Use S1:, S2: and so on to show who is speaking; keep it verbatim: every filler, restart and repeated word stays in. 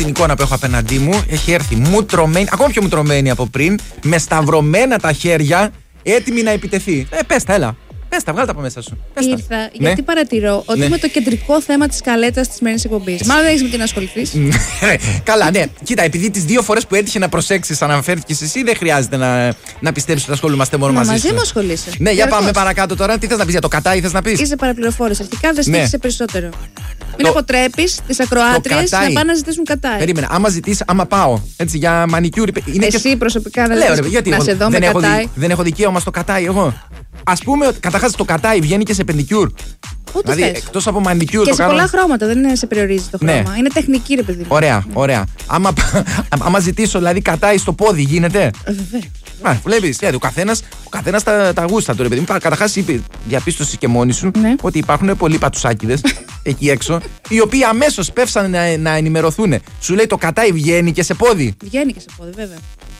S1: την εικόνα που έχω απέναντί μου, έχει έρθει μουτρωμένη, ακόμα πιο μουτρωμένη από πριν, με σταυρωμένα τα χέρια, έτοιμη να επιτεθεί. Ε, πες τα, έλα. Πες τα, βγάλ' τα από μέσα σου. Πες τα.
S2: Ήρθα
S1: Ναι.
S2: γιατί παρατηρώ ότι
S1: Ναι.
S2: είμαι το κεντρικό θέμα της σκαλέτας της σημερινής εκπομπής. Μάλλον δεν έχεις με τι να ασχοληθείς.
S1: Καλά, ναι. Κοίτα, επειδή τις δύο φορές που έτυχε να προσέξεις, αναφέρθηκες εσύ, δεν χρειάζεται να, να πιστέψεις ότι ασχολούμαστε μόνο
S2: Μα
S1: μαζί
S2: μαζί
S1: σου.
S2: μου ασχολείσαι.
S1: Ναι, για
S2: Διαρκώς.
S1: πάμε παρακάτω τώρα. Τι θες να πεις για το κατάι, θες να πεις?
S2: Είσαι παραπληροφόρηση. Αρχικά δεν
S1: Ναι.
S2: στήχησε περισσότερο. Μην
S1: Το-
S2: αποτρέπεις τις ακροάτριες
S1: κατάι.
S2: να πάνε να ζητήσουν κατάι.
S1: Περίμενε, άμα ζητήσει, άμα πάω έτσι για μανικιούρ. Είναι και...
S2: Εσύ προσωπικά δεν
S1: Λέω, ρε,
S2: θες
S1: γιατί
S2: να
S1: εγώ
S2: σε δω με
S1: δεν, έχω
S2: κατάι.
S1: δι- δεν έχω δικαίωμα στο κατάι εγώ. Ας πούμε ότι καταρχάς το κατάι βγαίνει και σε πεντικιούρ.
S2: Ό,τι
S1: Δηλαδή
S2: θες.
S1: εκτός από μανικιούρ
S2: Και
S1: το
S2: σε
S1: κάνω.
S2: πολλά χρώματα, δεν είναι- σε περιορίζει το
S1: Ναι.
S2: χρώμα. Είναι τεχνική, ρε παιδί μου.
S1: Ωραία, ωραία. Άμα, άμα ζητήσω δηλαδή κατάι στο πόδι, γίνεται.
S2: Ε, βέβαια.
S1: Α, βλέπεις, δηλαδή, ο καθένας ο καθένας τα, τα γούστα του, ρε παιδί μου. Καταρχάς είπε, διαπίστωση και μόνη σου,
S2: Ναι.
S1: ότι υπάρχουν πολλοί πατουσάκιδες εκεί έξω, οι οποίοι αμέσως πέφσαν να, να ενημερωθούν. Σου λέει το κατάι βγαίνει και σε πόδι.
S2: Βγαίνει και σε πόδι, βέβαια.